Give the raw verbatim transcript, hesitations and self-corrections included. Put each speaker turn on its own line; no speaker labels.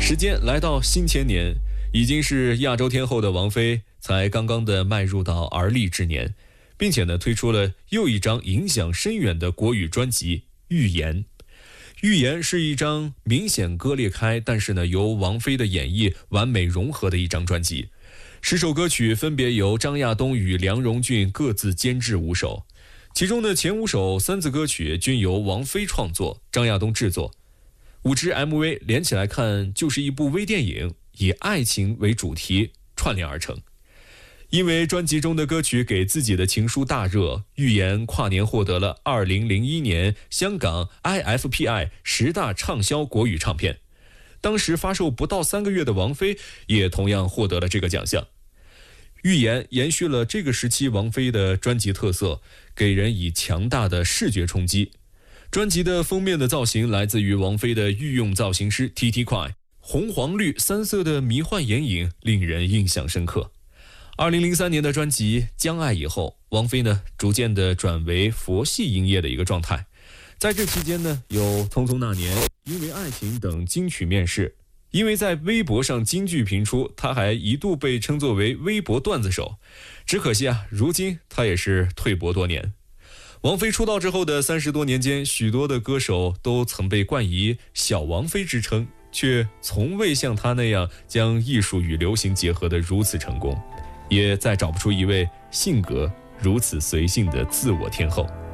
时间来到新千年，已经是亚洲天后的王菲才刚刚的迈入到而立之年，并且呢推出了又一张影响深远的国语专辑《预言》。《预言》是一张明显割裂开，但是呢由王菲的演绎完美融合的一张专辑。十首歌曲分别由张亚东与梁荣俊各自监制五首，其中的前五首三字歌曲均由王菲创作，张亚东制作。五支 M V 连起来看就是一部微电影，以爱情为主题串联而成。因为专辑中的歌曲给自己的情书大热，预言跨年获得了二零零一年香港 I F P I 十大畅销国语唱片。当时发售不到三个月的王菲也同样获得了这个奖项。预言延续了这个时期王菲的专辑特色，给人以强大的视觉冲击。专辑的封面的造型来自于王菲的御用造型师 T T 快，红黄绿三色的迷幻眼影令人印象深刻。二零零三年的专辑《将爱》以后，王菲呢逐渐的转为佛系营业的一个状态。在这期间呢，有《匆匆那年》、《因为爱情》等金曲面世。因为在微博上金句频出，他还一度被称作为微博段子手。只可惜啊，如今他也是退泊多年。王菲出道之后的三十多年间，许多的歌手都曾被冠以小王菲之称，却从未像她那样将艺术与流行结合得如此成功，也再找不出一位性格如此随性的自我天后。